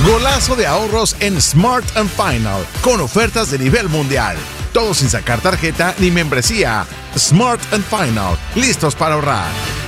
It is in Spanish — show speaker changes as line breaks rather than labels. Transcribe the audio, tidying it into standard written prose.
Golazo de ahorros en Smart & Final, con ofertas de nivel mundial. Todo sin sacar tarjeta ni membresía. Smart & Final, listos para ahorrar.